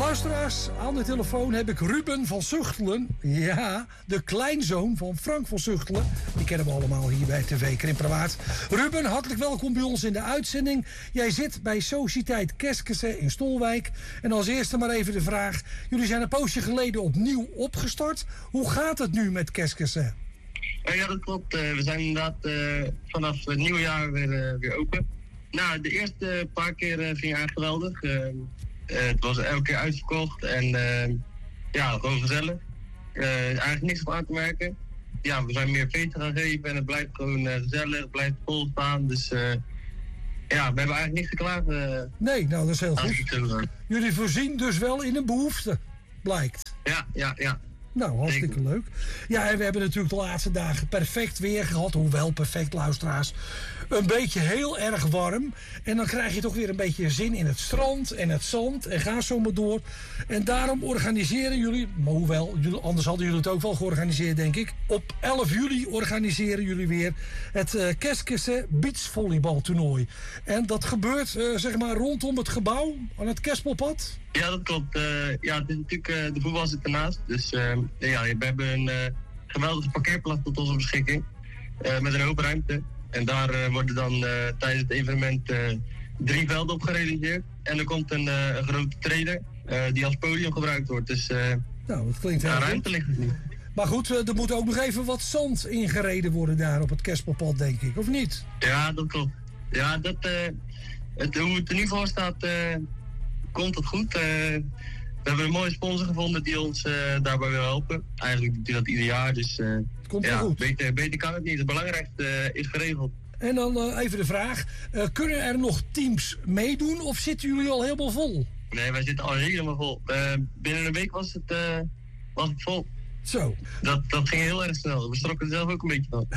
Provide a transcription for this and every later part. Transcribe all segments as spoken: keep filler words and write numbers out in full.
Luisteraars, aan de telefoon heb ik Ruben van Zuchtelen. Ja, de kleinzoon van Frank van Zuchtelen. Die kennen we allemaal hier bij T V Krimperwaard. Ruben, hartelijk welkom bij ons in de uitzending. Jij zit bij Sociëteit Keskese in Stolwijk. En als eerste maar even de vraag. Jullie zijn een poosje geleden opnieuw opgestart. Hoe gaat het nu met Keskese? Uh, ja, dat klopt. Uh, we zijn inderdaad uh, vanaf het nieuwe jaar weer, uh, weer open. Nou, de eerste paar keer uh, ging eigenlijk geweldig. Uh, Uh, het was elke keer uitverkocht en uh, ja, gewoon gezellig. Uh, eigenlijk niks op aan te merken. Ja, we zijn meer feesten gaan geven en het blijft gewoon uh, gezellig, het blijft vol staan. Dus uh, ja, we hebben eigenlijk niks te klagen. Uh, nee, nou dat is heel goed. Jullie voorzien dus wel in een behoefte, blijkt. Ja, ja, ja. Nou, hartstikke leuk. Ja, en we hebben natuurlijk de laatste dagen perfect weer gehad. Hoewel perfect, luisteraars. Een beetje heel erg warm. En dan krijg je toch weer een beetje zin in het strand en het zand. En ga zo maar door. En daarom organiseren jullie, maar hoewel, jullie, anders hadden jullie het ook wel georganiseerd, denk ik. Op elf juli organiseren jullie weer het uh, Keskese beachvolleybaltoernooi. En dat gebeurt, uh, zeg maar, rondom het gebouw aan het Kespelpad. Ja, dat klopt. Uh, ja, het is natuurlijk, uh, de voetbal zit ernaast. Dus uh, ja, we hebben een uh, geweldige parkeerplaats tot onze beschikking. Uh, met een hoop ruimte. En daar uh, worden dan uh, tijdens het evenement uh, drie velden op gerealiseerd. En er komt een, uh, een grote trailer uh, die als podium gebruikt wordt. Dus uh, nou, dat klinkt heel ja, goed. Ruimte ligt het niet. Maar goed, uh, er moet ook nog even wat zand ingereden worden daar op het Kespelpad, denk ik. Of niet? Ja, dat klopt. Ja, dat, uh, het, hoe het er nu voor staat, uh, komt het goed. Uh, we hebben een mooie sponsor gevonden die ons uh, daarbij wil helpen. Eigenlijk doet hij dat ieder jaar, dus uh, het komt ja, goed. Beter, beter kan het niet. Het belangrijkste uh, is geregeld. En dan uh, even de vraag, uh, kunnen er nog teams meedoen of zitten jullie al helemaal vol? Nee, wij zitten al helemaal vol. Uh, binnen een week was het, uh, was het vol. Zo. Dat, dat ging heel erg snel. We strokken er zelf ook een beetje van.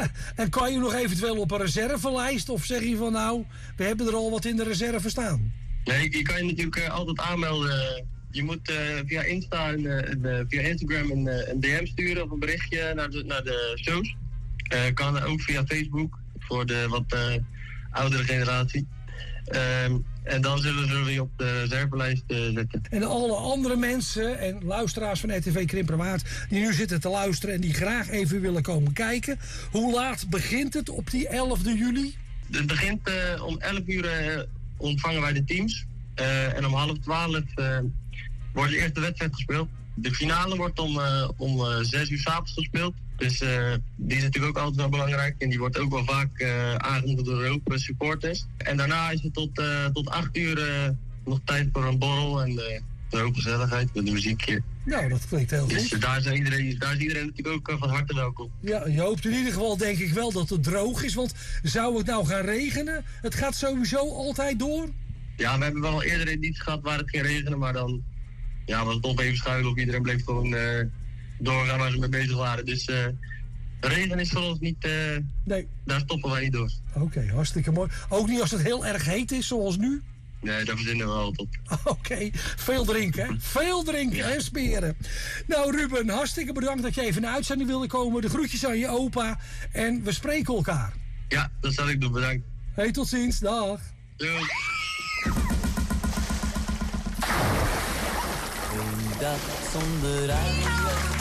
En kan je nog eventueel op een reservelijst of zeg je van nou, we hebben er al wat in de reserve staan? Nee, je kan je natuurlijk uh, altijd aanmelden. Je moet uh, via Insta en uh, via Instagram een, uh, een D M sturen of een berichtje naar de, naar de shows. Uh, kan ook via Facebook voor de wat uh, oudere generatie. Um, en dan zullen ze je op de reservelijst uh, zetten. En alle andere mensen en luisteraars van R T V Krimperwaard die nu zitten te luisteren en die graag even willen komen kijken. Hoe laat begint het op die elfde juli? Het begint uh, om elf uur uh, ontvangen wij de teams. Uh, en om half twaalf uh, wordt de eerste wedstrijd gespeeld. De finale wordt om, uh, om uh, zes uur 's avonds gespeeld. Dus uh, die is natuurlijk ook altijd wel belangrijk. En die wordt ook wel vaak uh, aangemoedigd door de hoop supporters. En daarna is het tot, uh, tot acht uur uh, nog tijd voor een borrel en uh, een hoop gezelligheid met de muziekje. Nou, dat klinkt heel goed. Dus uh, daar, is iedereen, daar is iedereen natuurlijk ook uh, van harte welkom. Ja, je hoopt in ieder geval denk ik wel dat het droog is. Want zou het nou gaan regenen? Het gaat sowieso altijd door? Ja, we hebben wel eerder edities gehad waar het ging regenen. Maar dan ja, was het toch even schuilen of iedereen bleef gewoon uh, doorgaan waar ze mee bezig waren. Dus uh, regen is voor ons niet, uh, nee. Daar stoppen wij niet door. Oké, okay, hartstikke mooi. Ook niet als het heel erg heet is zoals nu? Nee, daar verzinnen we wel tot. Oké, okay. Veel drinken, hè? Veel drinken ja. En speren. Nou Ruben, hartstikke bedankt dat je even in de uitzending wilde komen. De groetjes aan je opa en we spreken elkaar. Ja, dat zal ik doen, bedankt. Hey, tot ziens, dag. Doei. Een dag zonder radio.